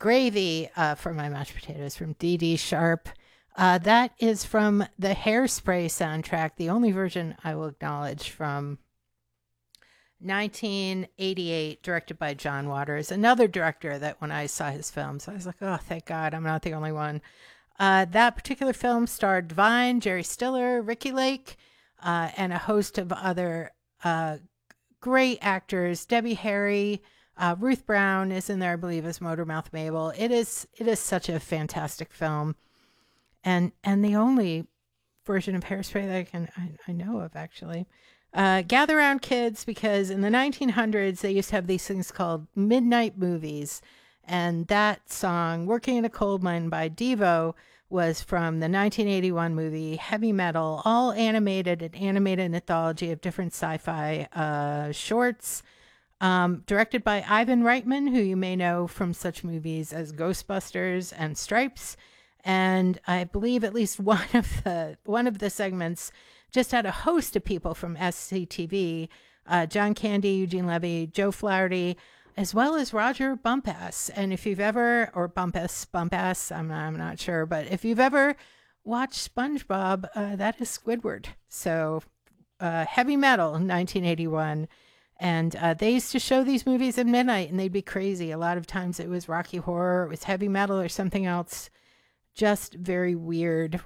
Gravy for my mashed potatoes from Dee Dee Sharp. That is from the Hairspray soundtrack, the only version I will acknowledge, from 1988, directed by John Waters, another director that when I saw his films, I was like, oh, thank God, I'm not the only one. That particular film starred Divine, Jerry Stiller, Ricky Lake, and a host of other great actors. Debbie Harry, Ruth Brown is in there, I believe, as Motormouth Mabel. It is such a fantastic film, and the only version of Hairspray that I know of, actually. Gather around, kids, because in the 1900s they used to have these things called midnight movies, and that song "Working in a Coal Mine" by Devo was from the 1981 movie Heavy Metal, all animated, an animated anthology of different sci-fi shorts, directed by Ivan Reitman, who you may know from such movies as Ghostbusters and Stripes. And I believe at least one of the segments just had a host of people from SCTV, John Candy, Eugene Levy, Joe Flaherty, as well as Roger Bumpass. And if you've ever, or Bumpass, I'm not sure, but if you've ever watched SpongeBob, that is Squidward. So Heavy Metal, 1981. And they used to show these movies at midnight, and they'd be crazy. A lot of times it was Rocky Horror, it was Heavy Metal, or something else. Just very weird,